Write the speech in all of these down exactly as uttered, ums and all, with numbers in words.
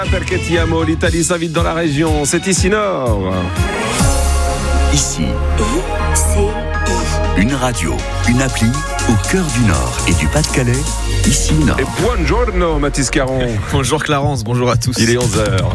Perché ti amo, l'Italie s'invite dans la région, c'est ici Nord. Ici, I C I. une radio, une appli au cœur du Nord et du Pas-de-Calais, ici Nord. Et buongiorno Mathis Caron. Bonjour Clarence, bonjour à tous. Il est onze heures.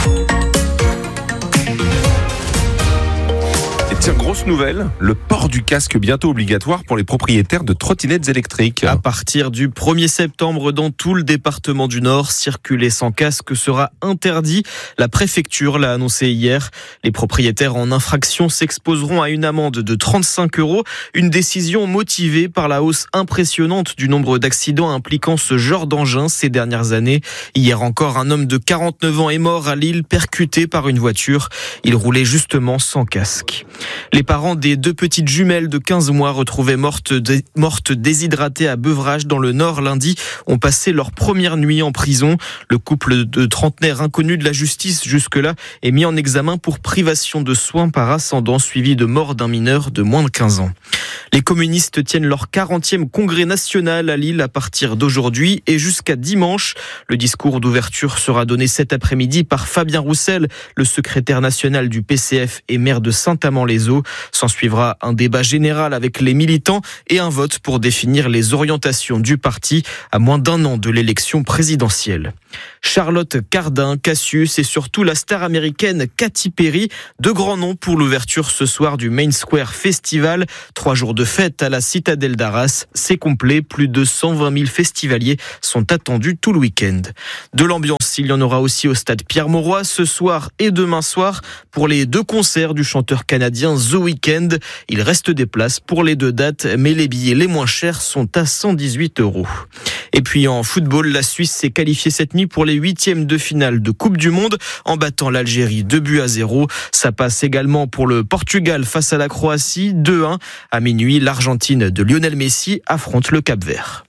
Et tiens, grosse nouvelle, le port du casque bientôt obligatoire pour les propriétaires de trottinettes électriques. À partir du premier septembre, dans tout le département du Nord, circuler sans casque sera interdit. La préfecture l'a annoncé hier. Les propriétaires en infraction s'exposeront à une amende de trente-cinq euros. Une décision motivée par la hausse impressionnante du nombre d'accidents impliquant ce genre d'engin ces dernières années. Hier encore, un homme de quarante-neuf ans est mort à Lille, percuté par une voiture. Il roulait justement sans casque. Les parents des deux petites jumelles de quinze mois retrouvées mortes, dé- mortes déshydratées à Beuvrages dans le Nord lundi ont passé leur première nuit en prison. Le couple de trentenaires inconnu de la justice jusque-là est mis en examen pour privation de soins par ascendant suivi de mort d'un mineur de moins de quinze ans. Les communistes tiennent leur quarantième congrès national à Lille à partir d'aujourd'hui et jusqu'à dimanche. Le discours d'ouverture sera donné cet après-midi par Fabien Roussel, le secrétaire national du P C F et maire de Saint-Amand-les-Eaux. S'en suivra un débat général avec les militants et un vote pour définir les orientations du parti à moins d'un an de l'élection présidentielle. Charlotte Cardin, Cassius et surtout la star américaine Katy Perry, deux grands noms pour l'ouverture ce soir du Main Square Festival. Trois jours de fête à la citadelle d'Arras. C'est complet, plus de cent vingt mille festivaliers sont attendus tout le week-end. De l'ambiance, il y en aura aussi au stade Pierre-Mauroy ce soir et demain soir pour les deux concerts du chanteur canadien The Weeknd. Il reste des places pour les deux dates, mais les billets les moins chers sont à cent dix-huit euros. Et puis en football, la Suisse s'est qualifiée cette nuit pour les huitièmes de finale de Coupe du Monde en battant l'Algérie deux buts à zéro. Ça passe également pour le Portugal face à la Croatie deux un. À minuit, l'Argentine de Lionel Messi affronte le Cap-Vert.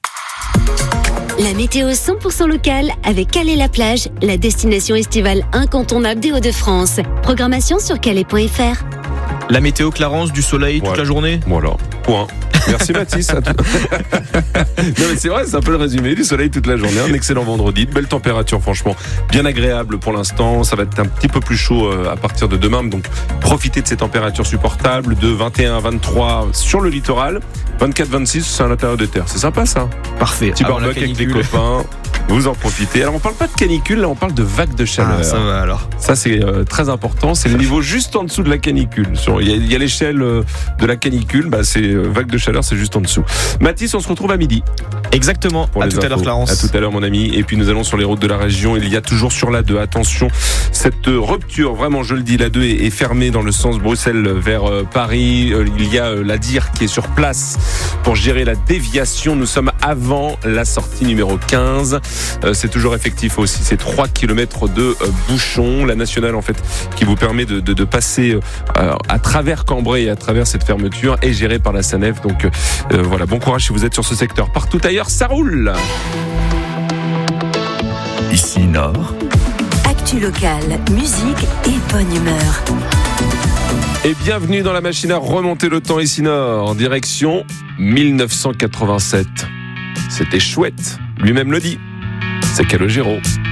La météo cent pour cent locale avec Calais-la-Plage, la destination estivale incontournable des Hauts-de-France. Programmation sur calais point f r. La météo, Clarence, du soleil toute Ouais. la journée. Voilà, point. Merci Mathis. Non mais c'est vrai, c'est un peu le résumé du soleil toute la journée. Un excellent vendredi, de belles températures franchement, bien agréable pour l'instant. Ça va être un petit peu plus chaud à partir de demain, donc profitez de ces températures supportables de vingt et un à vingt-trois sur le littoral, vingt-quatre à vingt-six c'est à l'intérieur des terres. C'est sympa ça. Parfait. Petit Avant la barbecue avec les canicule. copains. Vous en profitez. Alors on parle pas de canicule, là on parle de vagues de chaleur. Ah, ça va alors. Ça c'est euh, très important, c'est le niveau juste en dessous de la canicule. Sur- Il y a, il y a l'échelle euh, de la canicule, bah, c'est euh, vague de chaleur, c'est juste en dessous. Mathis, on se retrouve à midi. Exactement. Pour À les tout à l'heure, infos. Clarence. À tout à l'heure mon ami. Et puis nous allons sur les routes de la région. Il y a toujours sur la deux, attention, cette euh, rupture, vraiment je le dis, la deux est, est fermée dans le sens Bruxelles vers euh, Paris. Euh, il y a euh, la D I R qui est sur place pour gérer la déviation. Nous sommes avant la sortie numéro quinze. Euh, c'est toujours effectif aussi. C'est trois kilomètres de euh, bouchon. La nationale en fait qui vous permet de, de, de passer euh, à travers Cambrai et à travers cette fermeture est gérée par la SANEF. Donc euh, voilà, bon courage si vous êtes sur ce secteur. Partout ailleurs, ça roule. Ici Nord, Actu locale, musique et bonne humeur. Et bienvenue dans la machine à remonter le temps ici Nord, en direction mille neuf cent quatre-vingt-sept. C'était chouette, lui-même le dit. C'est Calogero.